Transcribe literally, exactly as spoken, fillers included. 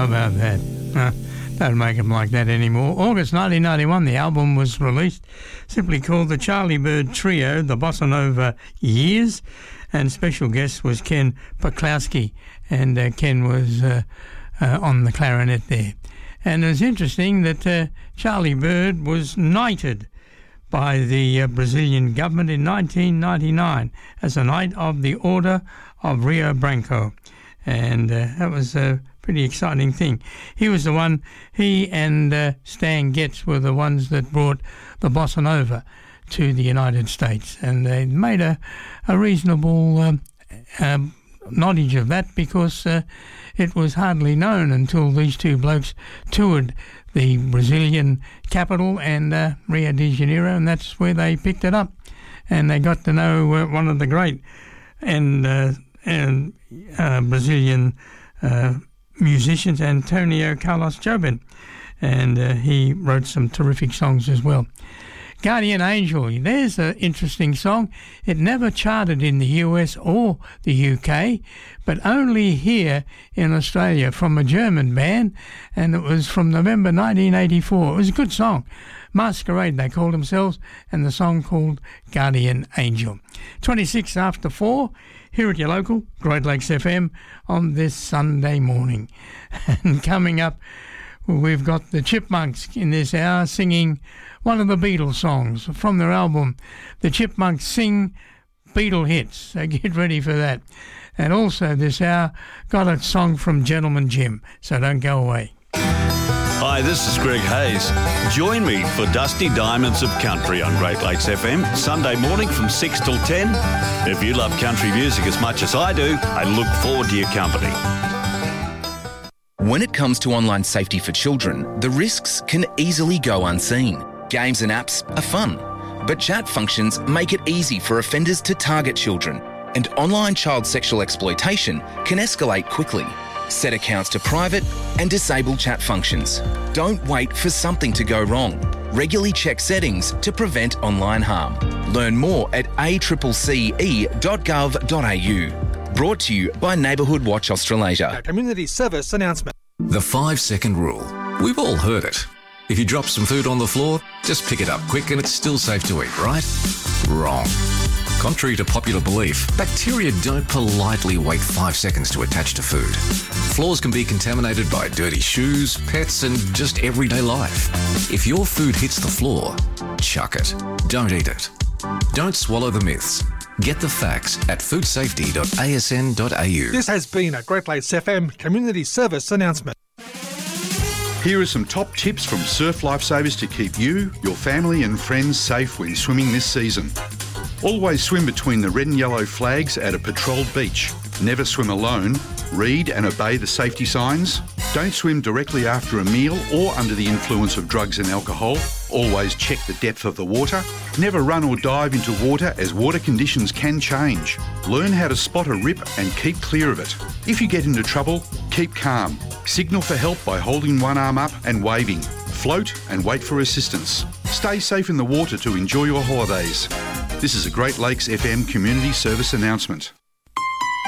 How about that? Uh, don't make them like that anymore. August nineteen ninety-one, the album was released, simply called the Charlie Bird Trio, the Bossa Nova Years, and special guest was Ken Poklowski, and uh, Ken was uh, uh, on the clarinet there. And it was interesting that uh, Charlie Bird was knighted by the uh, Brazilian government in nineteen ninety-nine as a Knight of the Order of Rio Branco, and uh, that was a pretty exciting thing. He was the one, he and uh, Stan Getz were the ones that brought the Bossa Nova to the United States, and they made a, a reasonable um, um, knowledge of that because uh, it was hardly known until these two blokes toured the Brazilian capital and uh, Rio de Janeiro, and that's where they picked it up, and they got to know uh, one of the great and, uh, and uh, Brazilian uh, musicians, Antonio Carlos Jobim, and uh, he wrote some terrific songs as well. Guardian Angel, there's an interesting song. It never charted in the U S or the U K, but only here in Australia from a German band, and it was from November nineteen eighty-four. It was a good song. Masquerade, they called themselves, and the song called Guardian Angel. twenty-six after four, here at your local Great Lakes F M on this Sunday morning. And coming up, we've got the Chipmunks in this hour singing one of the Beatles songs from their album, The Chipmunks Sing Beatle Hits. So get ready for that. And also this hour got a song from Gentleman Jim, so don't go away. Hi, this is Greg Hayes. Join me for Dusty Diamonds of Country on Great Lakes F M, Sunday morning from six till ten. If you love country music as much as I do, I look forward to your company. When it comes to online safety for children, the risks can easily go unseen. Games and apps are fun, but chat functions make it easy for offenders to target children, and online child sexual exploitation can escalate quickly. Set accounts to private and disable chat functions. Don't wait for something to go wrong. Regularly check settings to prevent online harm. Learn more at a c c c e dot gov dot a u. Brought to you by Neighbourhood Watch Australasia. A community service announcement. The five-second rule. We've all heard it. If you drop some food on the floor, just pick it up quick and it's still safe to eat, right? Wrong. Contrary to popular belief, bacteria don't politely wait five seconds to attach to food. Floors can be contaminated by dirty shoes, pets, and just everyday life. If your food hits the floor, chuck it. Don't eat it. Don't swallow the myths. Get the facts at food safety dot a s n dot a u. This has been a Great Lakes F M community service announcement. Here are some top tips from Surf Lifesavers to keep you, your family and friends safe when swimming this season. Always swim between the red and yellow flags at a patrolled beach. Never swim alone. Read and obey the safety signs. Don't swim directly after a meal or under the influence of drugs and alcohol. Always check the depth of the water. Never run or dive into water as water conditions can change. Learn how to spot a rip and keep clear of it. If you get into trouble, keep calm. Signal for help by holding one arm up and waving. Float and wait for assistance. Stay safe in the water to enjoy your holidays. This is a Great Lakes F M community service announcement.